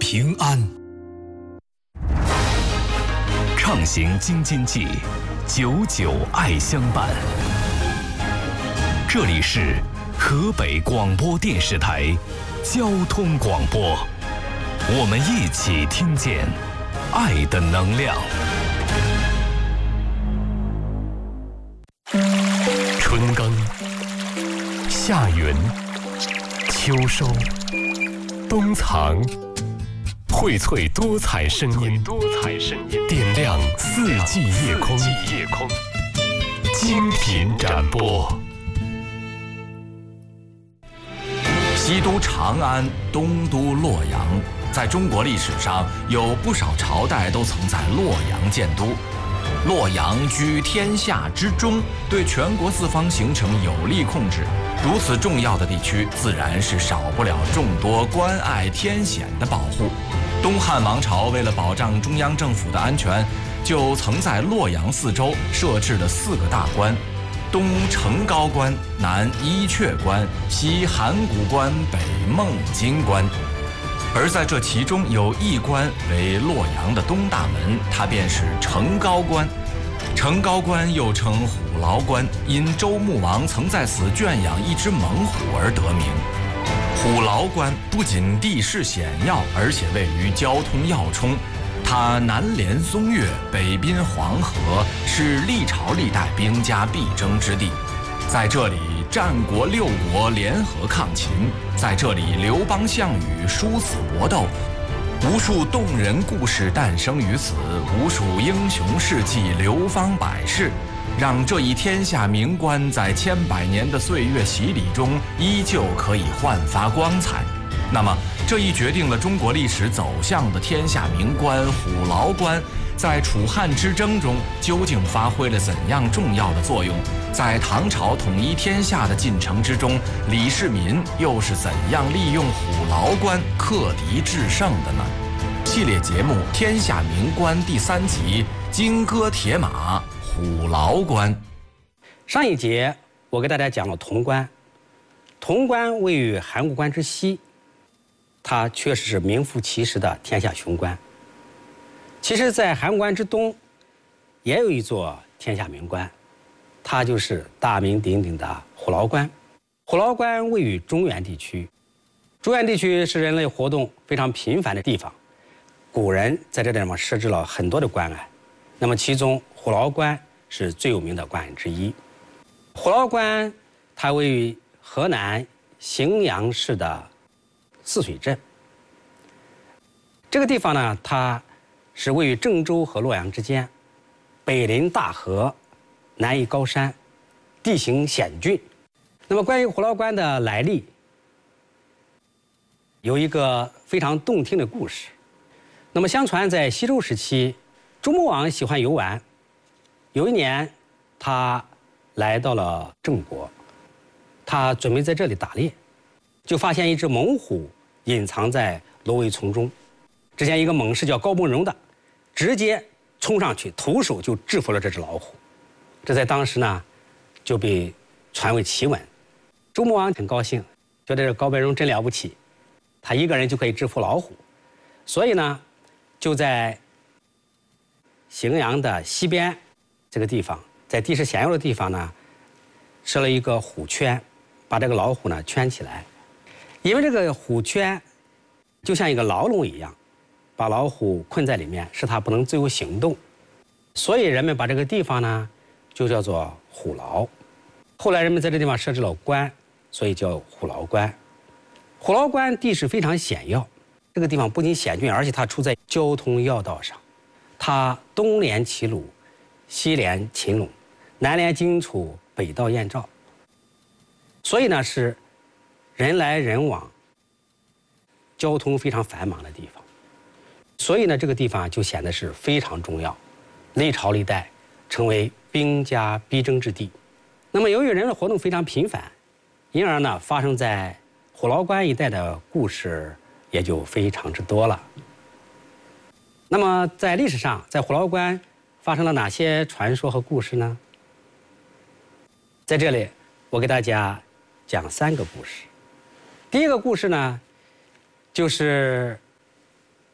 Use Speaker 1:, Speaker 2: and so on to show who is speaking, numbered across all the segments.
Speaker 1: 平安。
Speaker 2: 畅行京津冀，久久爱相伴。这里是河北广播电视台交通广播，我们一起听见爱的能量。春耕、夏耘、秋收、冬藏，荟萃多彩声音，点亮四季夜空，精品展播。
Speaker 3: 西都长安，东都洛阳，在中国历史上有不少朝代都曾在洛阳建都。洛阳居天下之中，对全国四方形成有力控制。如此重要的地区，自然是少不了众多关爱天险的保护。东汉王朝为了保障中央政府的安全，就曾在洛阳四周设置了4个大关：东成高关，南伊阙关，西函谷关，北孟津关。而在这其中有一关为洛阳的东大门，它便是成高关。成高关又称虎牢关，因周穆王曾在此圈养一只猛虎而得名。虎牢关不仅地势险要，而且位于交通要冲。它南连松岳，北濒黄河，是历朝历代兵家必争之地。在这里，战国6国联合抗秦，在这里刘邦、项羽殊死搏斗，无数动人故事诞生于此，无数英雄事迹流芳百世，让这一天下名关在千百年的岁月洗礼中依旧可以焕发光彩。那么，这一决定了中国历史走向的天下名关虎牢关，在楚汉之争中究竟发挥了怎样重要的作用？在唐朝统一天下的进程之中，李世民又是怎样利用虎牢关克敌制胜的呢？系列节目《天下名关》第3集《金戈铁马》虎牢关。
Speaker 4: 上一节我给大家讲了潼关，潼关位于函谷关之西，它确实是名副其实的天下雄关。其实，在函谷关之东，也有一座天下名关，它就是大名鼎鼎的虎牢关。虎牢关位于中原地区，中原地区是人类活动非常频繁的地方，古人在这地方设置了很多的关隘，那么其中虎牢关是最有名的关隘之一。虎牢关它位于河南荥阳市的泗水镇。这个地方呢，它是位于郑州和洛阳之间，北临大河，南依高山，地形险峻。那么关于虎牢关的来历，有一个非常动听的故事。那么相传在西周时期，周穆王喜欢游玩，有一年他来到了郑国，他准备在这里打猎，就发现一只猛虎隐藏在芦苇丛中。之前一个猛士叫高梦荣的，直接冲上去，徒手就制服了这只老虎。这在当时呢，就被传为奇闻。周穆王很高兴，觉得这高梦荣真了不起，他一个人就可以制服老虎。所以呢，就在荥阳的西边这个地方，在地势险要的地方呢，设了一个虎圈，把这个老虎呢圈起来。因为这个虎圈就像一个牢笼一样，把老虎困在里面，使它不能自由行动，所以人们把这个地方呢就叫做虎牢。后来人们在这地方设置了关，所以叫虎牢关。虎牢关地势非常险要，这个地方不仅险峻，而且它处在交通要道上，它东连齐鲁，西连秦陇，南连荆楚，北到燕赵，所以呢是人来人往，交通非常繁忙的地方。所以呢，这个地方就显得是非常重要，历朝历代成为兵家必争之地。那么由于人类活动非常频繁，因而呢，发生在虎牢关一带的故事也就非常之多了。那么在历史上，在虎牢关发生了哪些传说和故事呢？在这里，我给大家讲3个故事。第一个故事呢，就是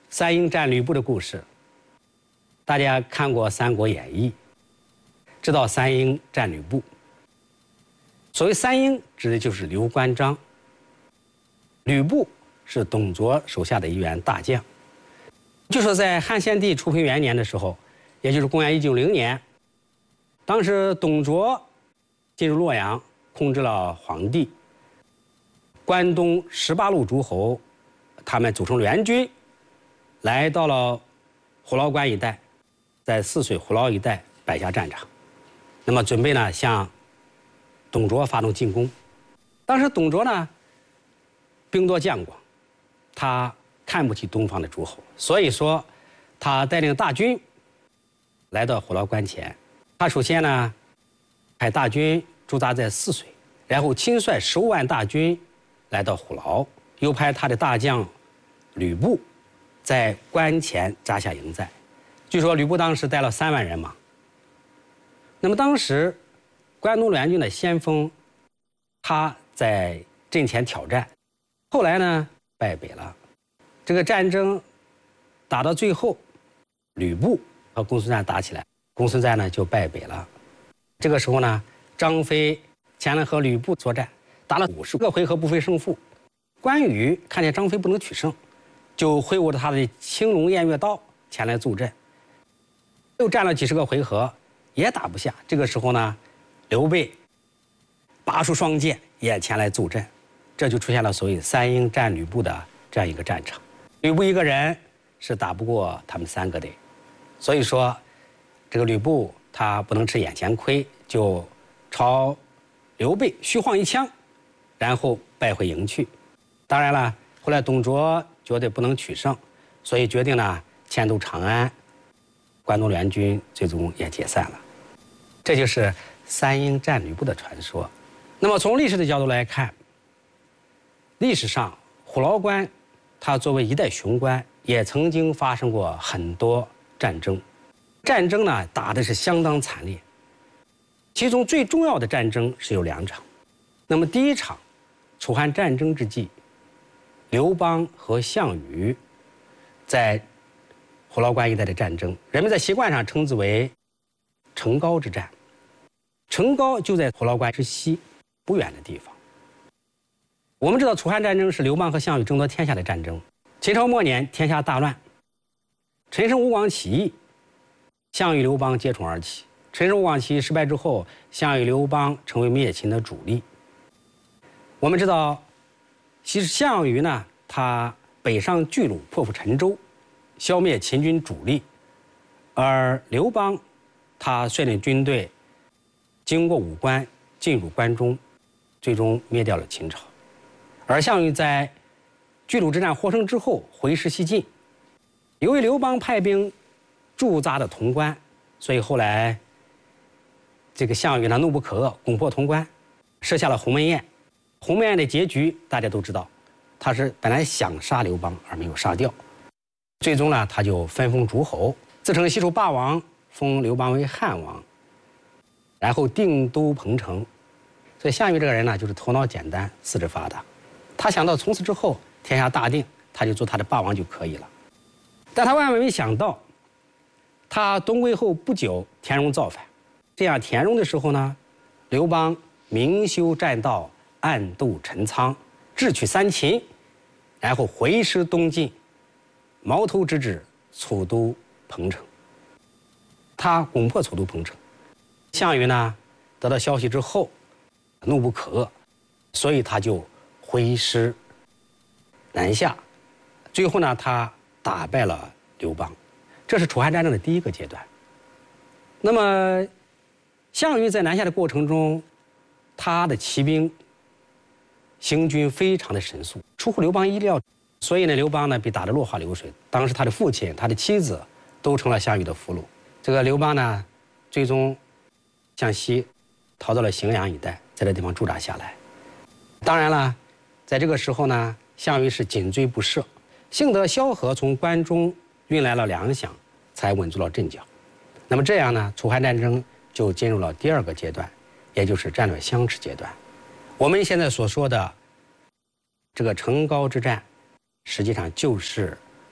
Speaker 4: 三英战吕布的故事。大家看过《三国演义》，知道三英战吕布。所谓三英，指的就是刘关张。吕布是董卓手下的一员大将。据说在汉献帝初平元年的时候，也就是公元1990年，当时董卓进入洛阳，控制了皇帝。关东18路诸侯，他们组成联军，来到了虎牢关一带，在泗水虎牢一带摆下战场，那么准备呢向董卓发动进攻。当时董卓呢兵多将广，他看不起东方的诸侯，所以说他带领大军来到虎牢关前。他首先呢派大军驻扎在泗水，然后亲率15万大军来到虎牢，又派他的大将吕布在关前扎下营寨。据说吕布当时带了3万人马。那么当时关东联军的先锋，他在阵前挑战，后来呢败北了。这个战争打到最后，吕布和公孙瓒打起来，公孙瓒呢就败北了。这个时候呢，张飞前来和吕布作战，打了50个回合不分胜负。关羽看见张飞不能取胜，就挥舞着他的青龙偃月刀前来助阵，又战了几十个回合，也打不下。这个时候呢，刘备拔出双剑也前来助阵，这就出现了所谓三英战吕布的这样一个战场。吕布一个人是打不过他们3个的，所以说这个吕布他不能吃眼前亏，就朝刘备虚晃一枪，然后败回营去。当然了，后来董卓觉得不能取胜，所以决定呢迁都长安，关东联军最终也解散了。这就是三英战吕布的传说。那么从历史的角度来看，历史上虎牢关它作为一代雄关，也曾经发生过很多战争。战争呢打的是相当惨烈，其中最重要的战争是有2场。那么第一场，楚汉战争之际，刘邦和项羽在虎牢关一带的战争，人们在习惯上称之为成皋之战。成皋就在虎牢关之西不远的地方。我们知道楚汉战争是刘邦和项羽争夺天下的战争。秦朝末年，天下大乱，陈胜吴广起义，项羽刘邦接踵而起。陈胜吴广起义失败之后，项羽刘邦成为灭秦的主力。我们知道，其实项羽呢，他北上巨鹿，破釜沉舟，消灭秦军主力；而刘邦，他率领军队经过武关，进入关中，最终灭掉了秦朝。而项羽在巨鹿之战获胜之后，回师西进。由于刘邦派兵驻扎的潼关，所以后来这个项羽呢怒不可遏，攻破潼关，设下了鸿门宴。鸿门宴的结局大家都知道，他是本来想杀刘邦而没有杀掉，最终呢他就分封诸侯，自称西楚霸王，封刘邦为汉王，然后定都彭城。所以项羽这个人呢，就是头脑简单，四肢发达。他想到从此之后天下大定，他就做他的霸王就可以了。但他万万没想到，他东归后不久，田荣造反。这样田荣的时候呢，刘邦明修栈道，暗度陈仓，智取三秦，然后回师东晋，矛头直指楚都彭城。他攻破楚都彭城。项羽呢得到消息之后，怒不可遏，所以他就挥师南下，最后呢他打败了刘邦。这是楚汉战争的第一个阶段。那么项羽在南下的过程中，他的骑兵行军非常的神速，出乎刘邦意料，所以呢刘邦呢被打得落花流水。当时他的父亲、他的妻子都成了项羽的俘虏。这个刘邦呢最终向西逃到了荥阳一带，在这地方驻扎下来。当然了，在这个时候呢，项羽是紧追不舍，幸得萧何从关中运来了粮饷，才稳住了阵脚。那么这样呢，楚汉战争就进入了第2个阶段，也就是战略相持阶段。我们现在所说的这个成皋之战，实际上就是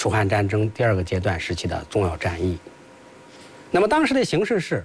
Speaker 4: 楚汉战争第2个阶段时期的重要战役。那么当时的形势是，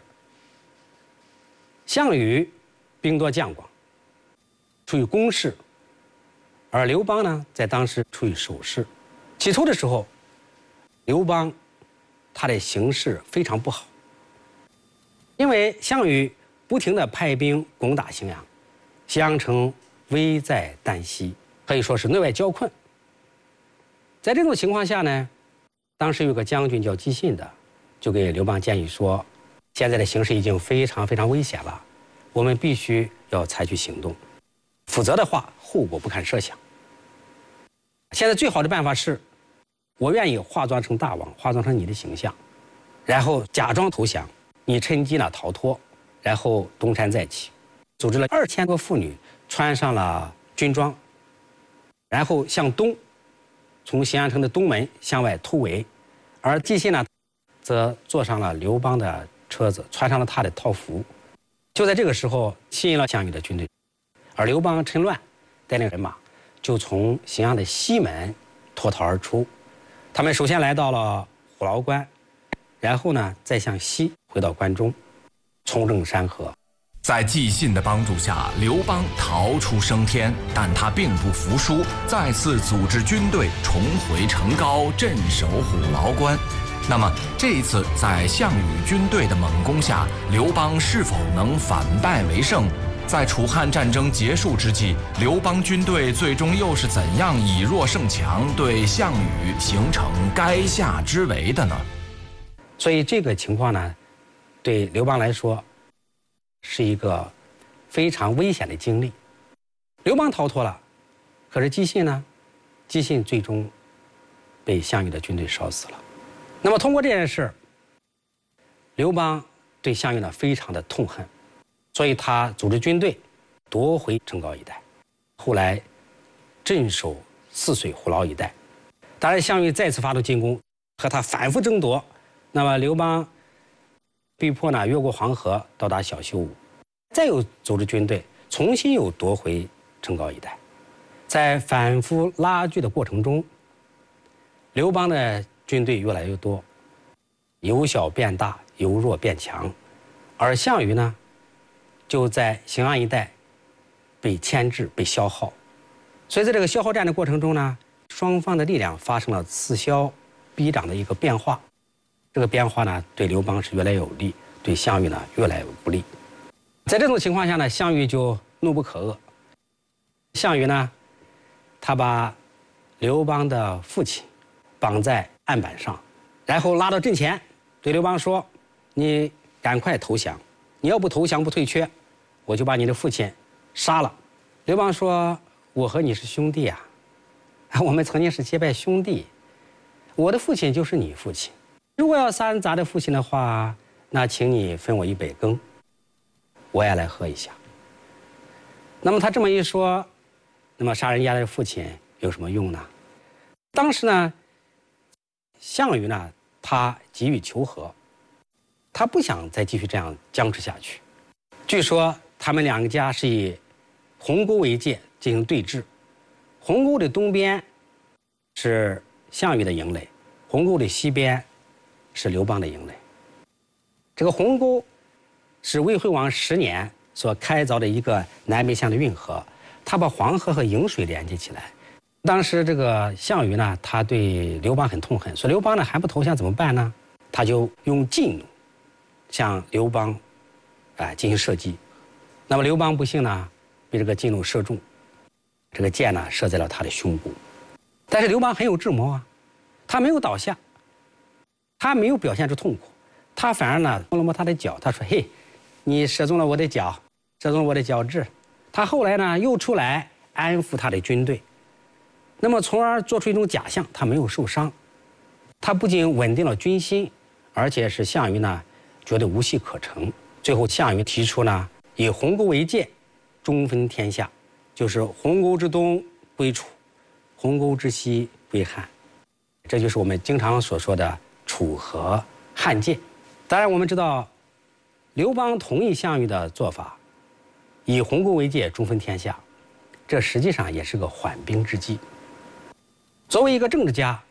Speaker 4: 项羽兵多将广，处于攻势，而刘邦呢，在当时处于守势。起初的时候，刘邦他的形势非常不好，因为项羽不停地派兵攻打荥阳，荥阳城危在旦夕，可以说是内外交困。在这种情况下呢，当时有个将军叫纪信的，就给刘邦建议说，现在的形势已经非常危险了，我们必须要采取行动，否则的话后果不堪设想。现在最好的办法是，我愿意化妆成大王，化妆成你的形象，然后假装投降，你趁机呢逃脱，然后东山再起。组织了2000多妇女穿上了军装，然后向东，从荥阳城的东门向外突围，而纪信呢，则坐上了刘邦的车子，穿上了他的套服。就在这个时候，吸引了项羽的军队，而刘邦趁乱带领人马就从荥阳的西门脱逃而出。他们首先来到了虎牢关，然后呢，再向西回到关中，重整山河。
Speaker 3: 在纪信的帮助下，刘邦逃出升天，但他并不服输，再次组织军队重回城高，镇守虎牢关。那么这一次在项羽军队的猛攻下，刘邦是否能反败为胜？在楚汉战争结束之际，刘邦军队最终又是怎样以弱胜强，对项羽形成垓下之围的呢？
Speaker 4: 所以这个情况呢，对刘邦来说是一个非常危险的经历。刘邦逃脱了，可是纪信呢？纪信最终被项羽的军队烧死了。那么通过这件事，刘邦对项羽呢非常的痛恨，所以他组织军队夺回城高一带，后来镇守泗水虎牢一带。当然，项羽再次发动进攻，和他反复争夺。那么刘邦被迫呢越过黄河，到达小休吴，再有组织军队重新又夺回城高一带。在反复拉锯的过程中，刘邦的军队越来越多，由小变大，由弱变强，而项羽呢，就在荥阳一带被牵制、被消耗。所以在这个消耗战的过程中呢，双方的力量发生了此消彼长的一个变化。这个变化呢，对刘邦是越来越有利，对项羽呢越来越不利。在这种情况下呢，项羽就怒不可遏。项羽呢，他把刘邦的父亲绑在案板上，然后拉到阵前，对刘邦说：“你赶快投降，你要不投降不退却，我就把你的父亲杀了。”刘邦说：“我和你是兄弟啊，我们曾经是结拜兄弟，我的父亲就是你父亲。如果要杀人砸的父亲的话，那请你分我一杯羹，我也来喝一下。”那么他这么一说，那么杀人家的父亲有什么用呢？当时呢，项羽呢，他急于求和，他不想再继续这样僵持下去。据说他们两个家是以鸿沟为界进行对峙，鸿沟的东边是项羽的营垒，鸿沟的西边是刘邦的营垒。这个鸿沟是魏惠王10年所开凿的一个南北向的运河，他把黄河和颍水连接起来。当时这个项羽呢，他对刘邦很痛恨，说刘邦呢还不投降怎么办呢？他就用劲弩向刘邦进行射击。那么刘邦不幸呢被这个劲弩射中，这个箭呢射在了他的胸部。但是刘邦很有智谋啊，他没有倒下，他没有表现出痛苦，他反而呢摸了摸他的脚，他说：“嘿，你射中了我的脚，射中了我的脚趾。”他后来呢又出来安抚他的军队，那么从而做出一种假象，他没有受伤。他不仅稳定了军心，而且使项羽呢觉得无戏可成。最后项羽提出呢，以鸿沟为界，中分天下，就是鸿沟之东归楚，鸿沟之西归汉。这就是我们经常所说的楚河汉界。当然我们知道，刘邦同意项羽的做法，以鸿沟为界，中分天下，这实际上也是个缓兵之计。作为一个政治家，